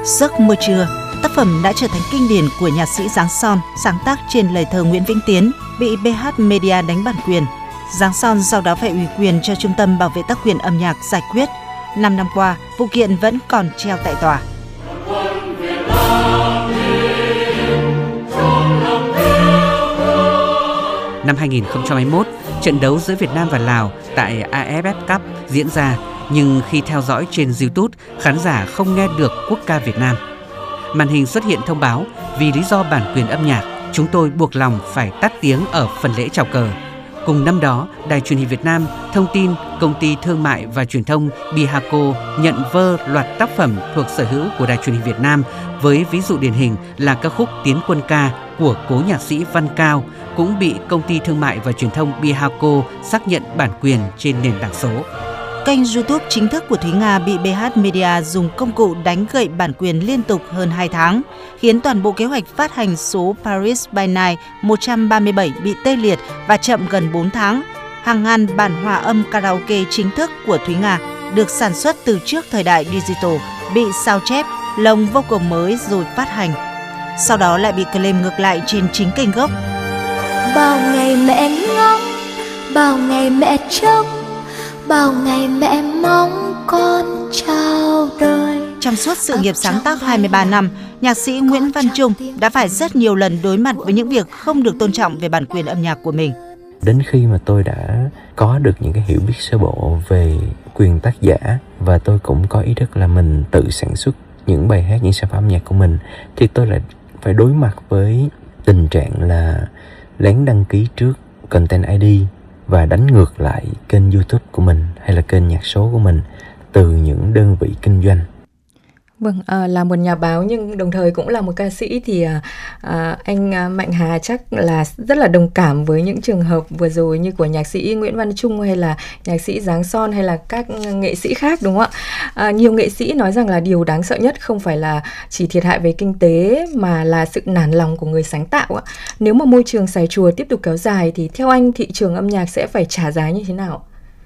Giấc mơ trưa, tác phẩm đã trở thành kinh điển của nhạc sĩ Giáng Son, sáng tác trên lời thơ Nguyễn Vĩnh Tiến, bị BH Media đánh bản quyền. Giáng Son sau đó phải ủy quyền cho Trung tâm Bảo vệ tác quyền âm nhạc giải quyết. 5 năm qua, vụ kiện vẫn còn treo tại tòa. Năm 2021, trận đấu giữa Việt Nam và Lào tại AFF Cup diễn ra, nhưng khi theo dõi trên YouTube, khán giả không nghe được quốc ca Việt Nam. Màn hình xuất hiện thông báo vì lý do bản quyền âm nhạc, chúng tôi buộc lòng phải tắt tiếng ở phần lễ chào cờ. Cùng năm đó, Đài Truyền hình Việt Nam thông tin công ty thương mại và truyền thông Bihaco nhận vơ loạt tác phẩm thuộc sở hữu của Đài Truyền hình Việt Nam, với ví dụ điển hình là ca khúc Tiến Quân Ca của cố nhạc sĩ Văn Cao cũng bị công ty thương mại và truyền thông Bihaco xác nhận bản quyền trên nền tảng số. Kênh YouTube chính thức của Thúy Nga bị BH Media dùng công cụ đánh gậy bản quyền liên tục hơn 2 tháng, khiến toàn bộ kế hoạch phát hành số Paris by Night 137 bị tê liệt và chậm gần 4 tháng. Hàng ngàn bản hòa âm karaoke chính thức của Thúy Nga được sản xuất từ trước thời đại digital bị sao chép, lồng vocal mới rồi phát hành. Sau đó lại bị claim ngược lại trên chính kênh gốc. Bao ngày mẹ ngóng, bao ngày mẹ trông, bao ngày mẹ mong con chào đời. Trong suốt sự nghiệp sáng tác 23 năm, nhạc sĩ Nguyễn Văn Trung đã phải rất nhiều lần đối mặt với những việc không được tôn trọng về bản quyền âm nhạc của mình. Đến khi mà tôi đã có được những cái hiểu biết sơ bộ về quyền tác giả và tôi cũng có ý thức là mình tự sản xuất những bài hát, những sản phẩm âm nhạc của mình, thì tôi lại phải đối mặt với tình trạng là lén đăng ký trước Content ID và đánh ngược lại kênh YouTube của mình hay là kênh nhạc số của mình từ những đơn vị kinh doanh. Vâng, là một nhà báo nhưng đồng thời cũng là một ca sĩ thì anh Mạnh Hà chắc là rất là đồng cảm với những trường hợp vừa rồi như của nhạc sĩ Nguyễn Văn Trung hay là nhạc sĩ Giáng Son hay là các nghệ sĩ khác, đúng không ạ? Nhiều nghệ sĩ nói rằng là điều đáng sợ nhất không phải là chỉ thiệt hại về kinh tế mà là sự nản lòng của người sáng tạo ạ. Nếu mà môi trường xài chùa tiếp tục kéo dài thì theo anh thị trường âm nhạc sẽ phải trả giá như thế nào?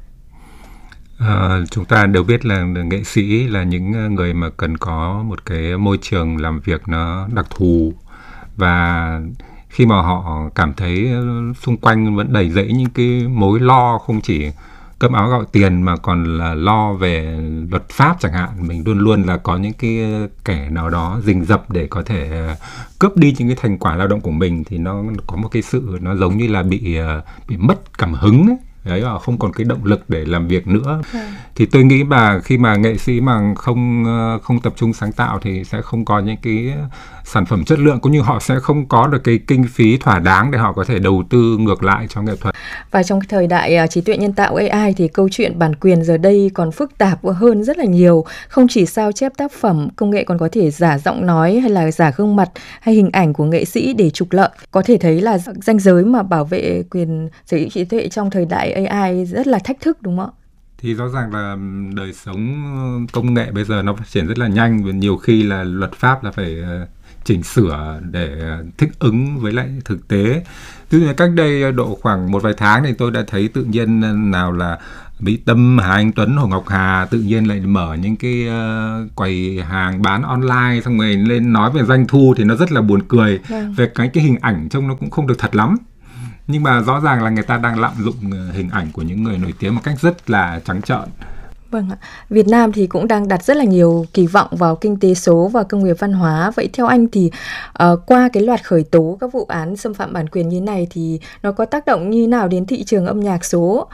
Chúng ta đều biết là nghệ sĩ là những người mà cần có một cái môi trường làm việc nó đặc thù, và khi mà họ cảm thấy xung quanh vẫn đầy rẫy những cái mối lo, không chỉ cơm áo gạo tiền mà còn là lo về luật pháp chẳng hạn, mình luôn luôn là có những cái kẻ nào đó rình rập để có thể cướp đi những cái thành quả lao động của mình, thì nó có một cái sự nó giống như là bị mất cảm hứng ấy. Đấy, không còn cái động lực để làm việc nữa. Thì tôi nghĩ mà khi mà nghệ sĩ mà không tập trung sáng tạo thì sẽ không có những cái sản phẩm chất lượng, cũng như họ sẽ không có được cái kinh phí thỏa đáng để họ có thể đầu tư ngược lại cho nghệ thuật. Và trong cái thời đại trí tuệ nhân tạo AI thì câu chuyện bản quyền giờ đây còn phức tạp hơn rất là nhiều. Không chỉ sao chép tác phẩm, công nghệ còn có thể giả giọng nói hay là giả gương mặt hay hình ảnh của nghệ sĩ để trục lợi. Có thể thấy là ranh giới mà bảo vệ quyền sở hữu trí tuệ trong thời đại AI rất là thách thức, đúng không ạ? Thì rõ ràng là đời sống công nghệ bây giờ nó phát triển rất là nhanh, và nhiều khi là luật pháp là phải chỉnh sửa để thích ứng với lại thực tế. Tức là cách đây độ khoảng một vài tháng thì tôi đã thấy tự nhiên nào là Mỹ Tâm, Hà Anh Tuấn, Hồ Ngọc Hà tự nhiên lại mở những cái quầy hàng bán online, xong rồi lên nói về doanh thu thì nó rất là buồn cười. Về cái hình ảnh trông nó cũng không được thật lắm. Nhưng mà rõ ràng là người ta đang lạm dụng hình ảnh của những người nổi tiếng một cách rất là trắng trợn. Vâng ạ. Việt Nam thì cũng đang đặt rất là nhiều kỳ vọng vào kinh tế số và công nghiệp văn hóa. Vậy theo anh thì qua cái loạt khởi tố các vụ án xâm phạm bản quyền như này thì nó có tác động như nào đến thị trường âm nhạc số?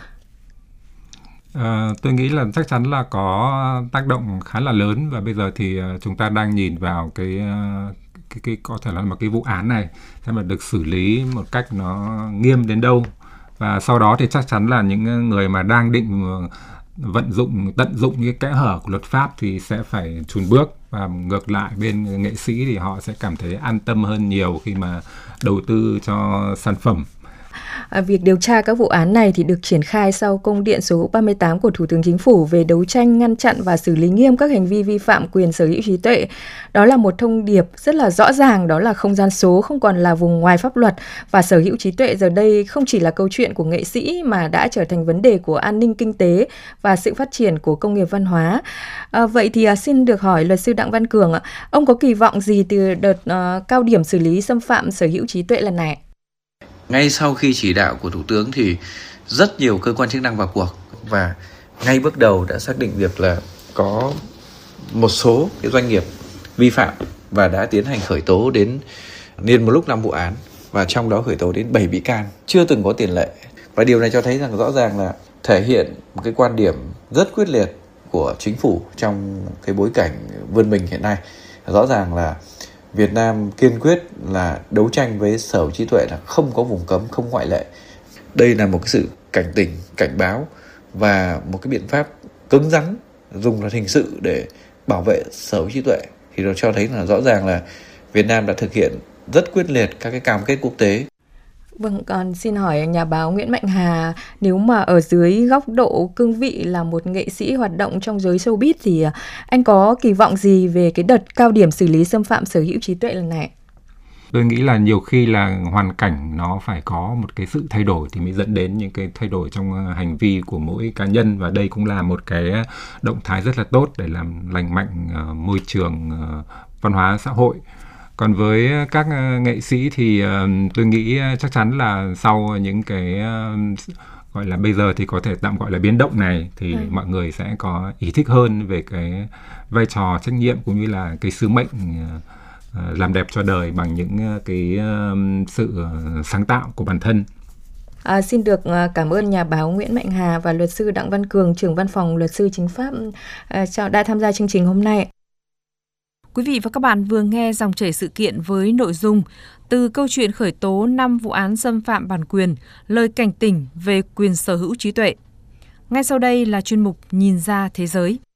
Tôi nghĩ là chắc chắn là có tác động khá là lớn, và bây giờ thì chúng ta đang nhìn vào cái có thể là một cái vụ án này xem là được xử lý một cách nó nghiêm đến đâu, và sau đó thì chắc chắn là những người mà đang định tận dụng những cái kẽ hở của luật pháp thì sẽ phải chùn bước, và ngược lại bên nghệ sĩ thì họ sẽ cảm thấy an tâm hơn nhiều khi mà đầu tư cho sản phẩm. Việc điều tra các vụ án này thì được triển khai sau công điện số 38 của Thủ tướng Chính phủ về đấu tranh, ngăn chặn và xử lý nghiêm các hành vi vi phạm quyền sở hữu trí tuệ. Đó là một thông điệp rất là rõ ràng, đó là không gian số không còn là vùng ngoài pháp luật, và sở hữu trí tuệ giờ đây không chỉ là câu chuyện của nghệ sĩ mà đã trở thành vấn đề của an ninh kinh tế và sự phát triển của công nghiệp văn hóa. Vậy thì xin được hỏi luật sư Đặng Văn Cường, ông có kỳ vọng gì từ đợt cao điểm xử lý xâm phạm sở hữu trí tuệ lần này? Ngay sau khi chỉ đạo của Thủ tướng thì rất nhiều cơ quan chức năng vào cuộc, và ngay bước đầu đã xác định việc là có một số cái doanh nghiệp vi phạm và đã tiến hành khởi tố đến liền một lúc 5 vụ án, và trong đó khởi tố đến 7 bị can, chưa từng có tiền lệ. Và điều này cho thấy rằng rõ ràng là thể hiện một cái quan điểm rất quyết liệt của chính phủ trong cái bối cảnh vươn mình hiện nay. Rõ ràng là Việt Nam kiên quyết là đấu tranh với sở hữu trí tuệ là không có vùng cấm, không ngoại lệ. Đây là một cái sự cảnh tỉnh, cảnh báo và một cái biện pháp cứng rắn dùng luật hình sự để bảo vệ sở hữu trí tuệ. Thì nó cho thấy là rõ ràng là Việt Nam đã thực hiện rất quyết liệt các cái cam kết quốc tế. Vâng, còn xin hỏi nhà báo Nguyễn Mạnh Hà, nếu mà ở dưới góc độ cương vị là một nghệ sĩ hoạt động trong giới showbiz thì anh có kỳ vọng gì về cái đợt cao điểm xử lý xâm phạm sở hữu trí tuệ lần này? Tôi nghĩ là nhiều khi là hoàn cảnh nó phải có một cái sự thay đổi thì mới dẫn đến những cái thay đổi trong hành vi của mỗi cá nhân, và đây cũng là một cái động thái rất là tốt để làm lành mạnh môi trường văn hóa xã hội. Còn với các nghệ sĩ thì tôi nghĩ chắc chắn là sau những cái gọi là bây giờ thì có thể tạm gọi là biến động này thì mọi người sẽ có ý thức hơn về cái vai trò trách nhiệm cũng như là cái sứ mệnh làm đẹp cho đời bằng những cái sự sáng tạo của bản thân. Xin được cảm ơn nhà báo Nguyễn Mạnh Hà và luật sư Đặng Văn Cường, trưởng văn phòng luật sư chính pháp đã tham gia chương trình hôm nay. Quý vị và các bạn vừa nghe dòng chảy sự kiện với nội dung từ câu chuyện khởi tố 5 vụ án xâm phạm bản quyền, lời cảnh tỉnh về quyền sở hữu trí tuệ. Ngay sau đây là chuyên mục Nhìn ra thế giới.